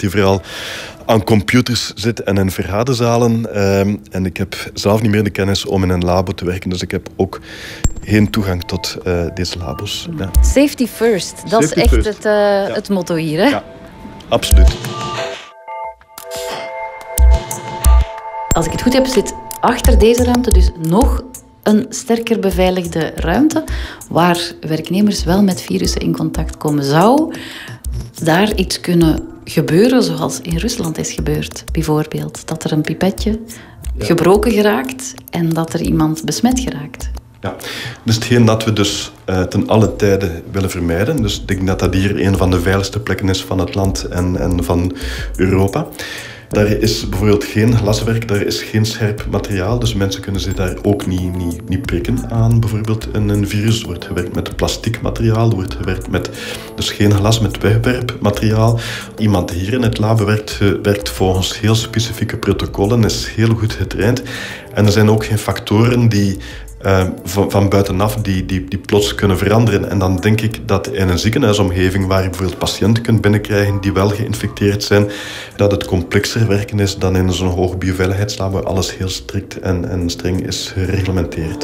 die vooral aan computers zit en in vergaderzalen. En ik heb zelf niet meer de kennis om in een labo te werken. Dus ik heb ook geen toegang tot deze labo's. Ja. Safety first, dat is echt het motto hier, hè? Ja, absoluut. Als ik het goed heb, zit achter deze ruimte dus nog een sterker beveiligde ruimte waar werknemers wel met virussen in contact komen. Zou daar iets kunnen gebeuren zoals in Rusland is gebeurd, bijvoorbeeld? Dat er een pipetje gebroken geraakt en dat er iemand besmet geraakt? Ja, dus hetgeen dat we dus ten alle tijde willen vermijden. Dus ik denk dat dat hier een van de veiligste plekken is van het land en van Europa. Daar is bijvoorbeeld geen glaswerk, daar is geen scherp materiaal. Dus mensen kunnen zich daar ook niet prikken aan bijvoorbeeld een virus. Er wordt gewerkt met plastic materiaal, er wordt gewerkt met dus geen glas, met wegwerpmateriaal. Iemand hier in het lab werkt volgens heel specifieke protocollen, is heel goed getraind. En er zijn ook geen factoren die van buitenaf die plots kunnen veranderen. En dan denk ik dat in een ziekenhuisomgeving waar je bijvoorbeeld patiënten kunt binnenkrijgen die wel geïnfecteerd zijn, dat het complexer werken is dan in zo'n hoog bioveiligheidslab waar alles heel strikt en streng is gereglementeerd.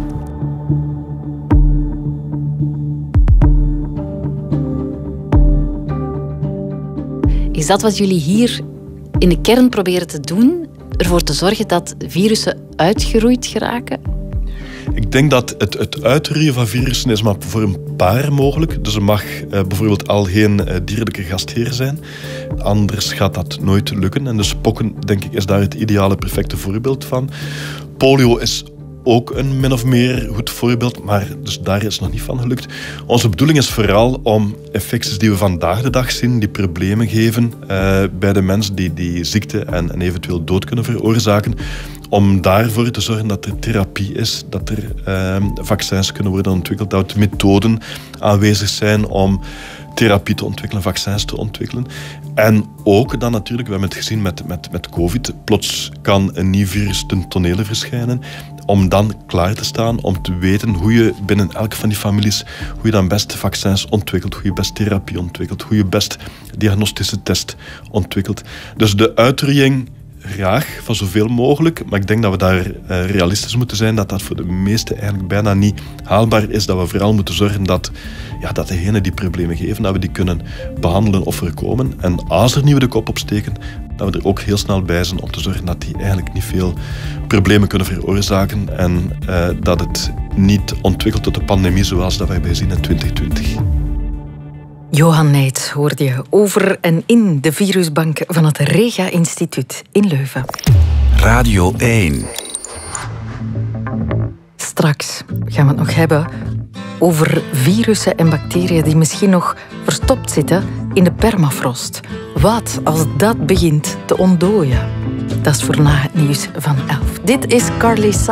Is dat wat jullie hier in de kern proberen te doen? Ervoor te zorgen dat virussen uitgeroeid geraken? Ik denk dat het uitroeien van virussen is maar voor een paar mogelijk. Dus er mag bijvoorbeeld al geen dierlijke gastheer zijn. Anders gaat dat nooit lukken. En dus pokken, denk ik, is daar het ideale, perfecte voorbeeld van. Polio is ook een min of meer goed voorbeeld, maar dus daar is nog niet van gelukt. Onze bedoeling is vooral om infecties die we vandaag de dag zien, die problemen geven bij de mens, die ziekte en eventueel dood kunnen veroorzaken, om daarvoor te zorgen dat er therapie is, dat er vaccins kunnen worden ontwikkeld, dat er methoden aanwezig zijn om therapie te ontwikkelen, vaccins te ontwikkelen. En ook dan natuurlijk, we hebben het gezien met COVID, plots kan een nieuw virus ten tonele verschijnen, om dan klaar te staan, om te weten hoe je binnen elke van die families, hoe je dan best vaccins ontwikkelt, hoe je best therapie ontwikkelt, hoe je best diagnostische test ontwikkelt. Dus de uitroeiing graag, van zoveel mogelijk, maar ik denk dat we daar realistisch moeten zijn, dat voor de meesten eigenlijk bijna niet haalbaar is, dat we vooral moeten zorgen dat degenen die problemen geven, dat we die kunnen behandelen of voorkomen. En als er nieuwe de kop opsteken, dat we er ook heel snel bij zijn om te zorgen dat die eigenlijk niet veel problemen kunnen veroorzaken en dat het niet ontwikkelt tot een pandemie zoals dat wij hebben gezien in 2020. Johan Nijts hoorde je over en in de virusbank van het Rega-instituut in Leuven. Radio 1. Straks gaan we het nog hebben over virussen en bacteriën die misschien nog verstopt zitten in de permafrost. Wat als dat begint te ontdooien? Dat is voor na het nieuws van 11. Dit is Carly Simon.